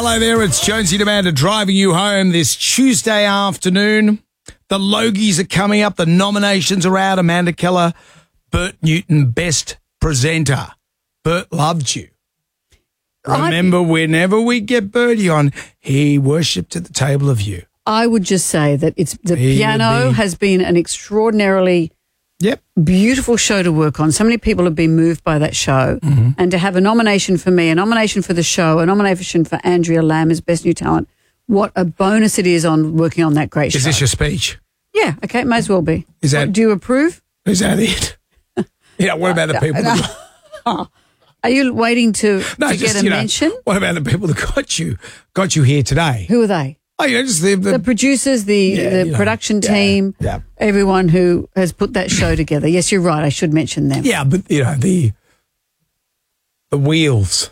Hello there, it's Jonesy and Amanda driving you home this Tuesday afternoon. The Logies are coming up. The nominations are out. Amanda Keller, Bert Newton, Best Presenter. Bert loved you. Remember, whenever we get Bertie on, he worshipped at the table of you. I would just say that the piano has been an extraordinarily beautiful show to work on. So many people have been moved by that show. Mm-hmm. And to have a nomination for me, a nomination for the show, a nomination for Andrea Lamb as Best New Talent, what a bonus it is on working on that great show. Is this your speech? Yeah, okay, may as well be. Do you approve? Is that it? Yeah, what about the people Are you waiting to get a mention? What about the people that got you here today? Who are they? Oh, just the producers, the production team, everyone who has put that show together. Yes, you're right. I should mention them. Yeah, but the wheels.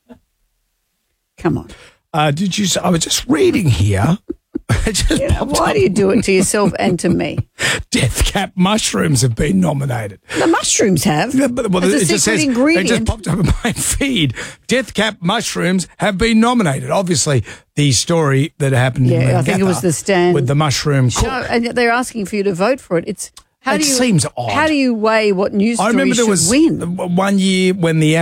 Come on. Did you? I was just reading here. Why do you do it to yourself and to me? Death Cap mushrooms have been nominated. The mushrooms have. Yeah, but it just says ingredient. It just popped up in my feed. Death Cap mushrooms have been nominated. Obviously, the story that happened. Yeah, I think it was the stand with the mushroom cook. And they're asking for you to vote for it. It seems odd. How do you weigh what news story remember there was win? One year when the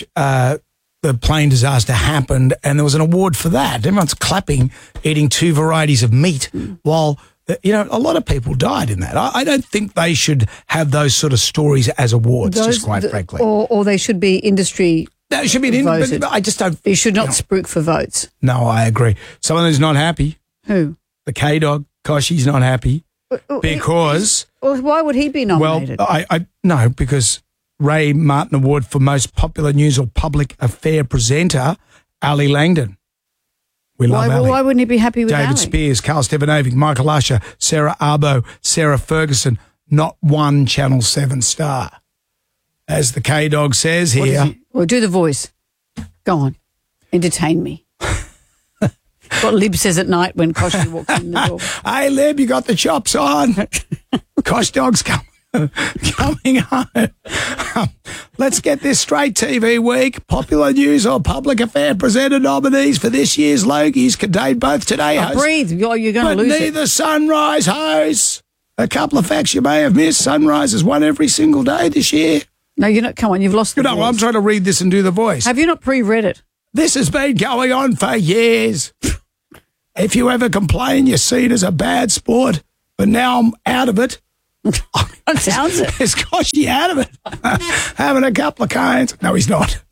the plane disaster happened, and there was an award for that. Everyone's clapping, eating 2 varieties of meat, while a lot of people died in that. I don't think they should have those sort of stories as awards, just quite frankly. Or they should be industry. That should be an industry. I just don't. You should not spruik for votes. No, I agree. Someone who's not happy. Who? The K-Dog. Koshy's not happy because. Well, why would he be nominated? Well, no, because Ray Martin Award for Most Popular News or Public Affair Presenter, Ali Langdon. We love Ali. Why wouldn't he be happy with David Ali? Spears, Carl Stefanovich, Michael Usher, Sarah Arbo, Sarah Ferguson, not one Channel 7 star. As the K-Dog says here. Well, do the voice. Go on. Entertain me. What Lib says at night when Koshy walks in the door. Hey, Lib, you got the chops on. Kosh Dog's coming home. Let's get this straight, TV Week. Popular News or Public Affair Presenter nominees for this year's Logies contain both today. Breathe. You're going to lose it. But neither Sunrise hosts. A couple of facts you may have missed. Sunrise has won every single day this year. No, you're not. Come on, you've lost the voice. I'm trying to read this and do the voice. Have you not pre-read it? This has been going on for years. If you ever complain, you're seen as a bad sport. But now I'm out of it. That sounds it. Is Koshy out of it? Having a couple of cones. No, he's not.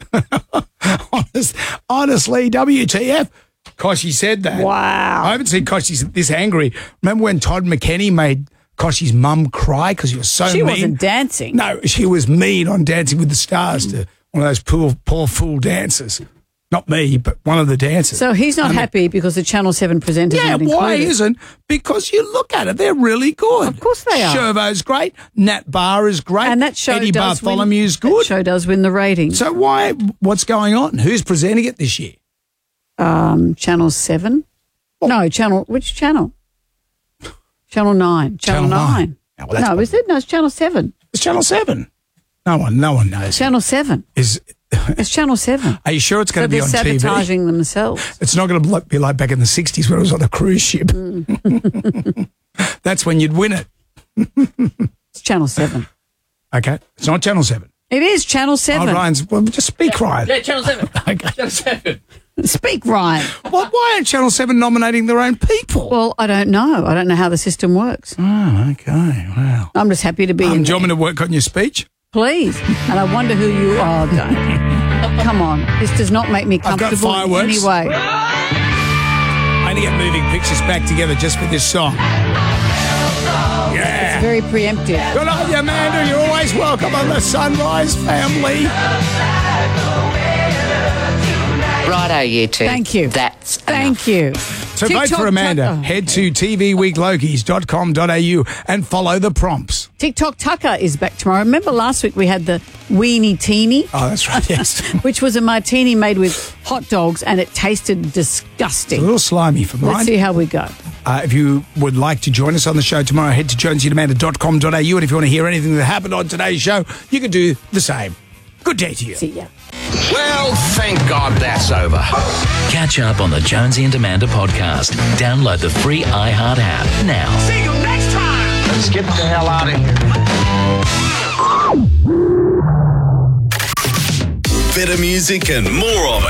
Honestly, WTF. Koshy said that. Wow. I haven't seen Koshy this angry. Remember when Todd McKenney made Koshy's mum cry because he was so mean? She wasn't dancing. No, she was mean on Dancing with the Stars to one of those poor fool dancers. Not me, but one of the dancers. So he's not happy because the Channel 7 presenters aren't included. Yeah, why isn't? Because you look at it, they're really good. Of course they are. Shervo's great. Nat Barr is great. And that show Eddie Bartholomew's good. That show does win the ratings. So what's going on? Who's presenting it this year? Channel 7? No, which channel? Channel 9. Channel 9. Oh, well, no, is it? No, it's Channel 7. It's Channel 7. No one knows. Channel 7. It's Channel 7. Are you sure it's going to be on TV? They're sabotaging themselves. It's not going to be like back in the 60s when it was on a cruise ship. That's when you'd win it. It's Channel 7. Okay. It's not Channel 7. It is Channel 7. Oh, Ryan's, well, just speak, Ryan. Yeah, Channel 7. Okay. Channel 7. Speak, Ryan. Why aren't Channel 7 nominating their own people? Well, I don't know. I don't know how the system works. Oh, okay. Wow. I'm just happy to be in do you want me to work on your speech? Please. And I wonder who you are, don't. Come on. This does not make me comfortable I've got in any way. I need to get moving pictures back together just for this song. Yeah. It's very preemptive. Good on you, Amanda. You're always welcome on the Sunrise family. Righto, you two. Thank you. Thank you. So vote for Amanda. Head to tvweeklogies.com.au and follow the prompts. TikTok Tucker is back tomorrow. Remember last week we had the Weenie Teeny? Oh, that's right, yes. Which was a martini made with hot dogs and it tasted disgusting. It's a little slimy for mine. Let's see how we go. If you would like to join us on the show tomorrow, head to jonesyandamanda.com.au, and if you want to hear anything that happened on today's show, you can do the same. Good day to you. See ya. Well, thank God that's over. Catch up on the Jonesy and Amanda podcast. Download the free iHeart app now. See you next time. Let's get the hell out of here. Better music and more of it.